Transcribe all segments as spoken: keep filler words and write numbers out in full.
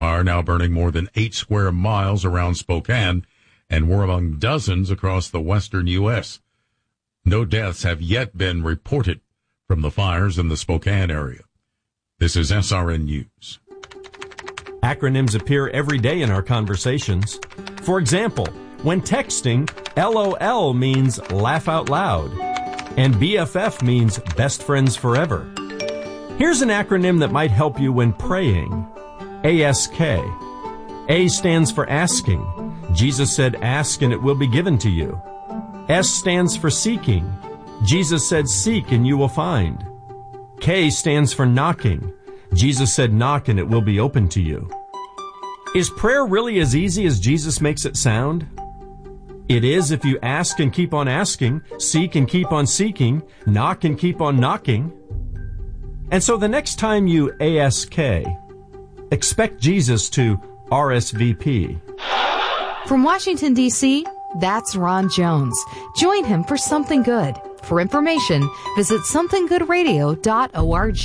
are now burning more than eight square miles around Spokane and were among dozens across the western U S. No deaths have yet been reported from the fires in the Spokane area. This is S R N News. Acronyms appear every day in our conversations. For example, when texting, LOL means laugh out loud, and B F F means best friends forever. Here's an acronym that might help you when praying. A S K. A stands for asking. Jesus said, ask and it will be given to you. S stands for seeking. Jesus said, seek and you will find. K stands for knocking. Jesus said, knock and it will be open to you. Is prayer really as easy as Jesus makes it sound? It is if you ask and keep on asking, seek and keep on seeking, knock and keep on knocking. And so the next time you A S K, expect Jesus to R S V P. From Washington, D C, that's Ron Jones. Join him for Something Good. For information, visit something good radio dot org.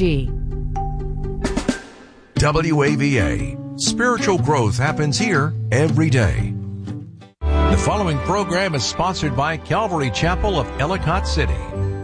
W A V A. Spiritual growth happens here every day. The following program is sponsored by Calvary Chapel of Ellicott City.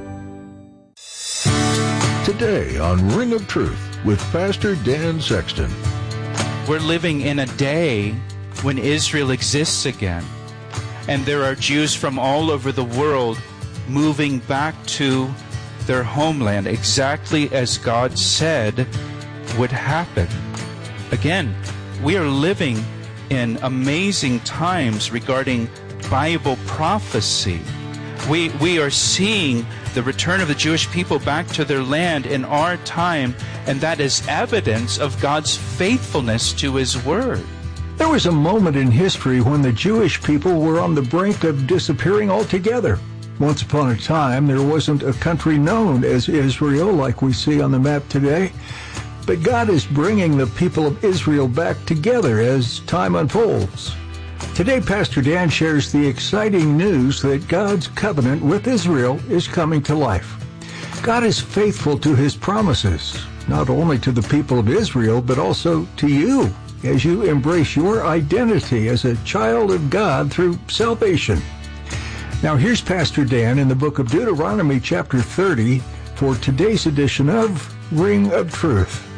Today on Ring of Truth with Pastor Dan Sexton. We're living in a day when Israel exists again, and there are Jews from all over the world moving back to their homeland, exactly as God said would happen. Again, we are living in amazing times regarding Bible prophecy. We, we are seeing the return of the Jewish people back to their land in our time, and that is evidence of God's faithfulness to His Word. There was a moment in history when the Jewish people were on the brink of disappearing altogether. Once upon a time, there wasn't a country known as Israel like we see on the map today. But God is bringing the people of Israel back together as time unfolds. Today, Pastor Dan shares the exciting news that God's covenant with Israel is coming to life. God is faithful to His promises, not only to the people of Israel, but also to you as you embrace your identity as a child of God through salvation. Now, here's Pastor Dan in the book of Deuteronomy chapter thirty for today's edition of Ring of Truth.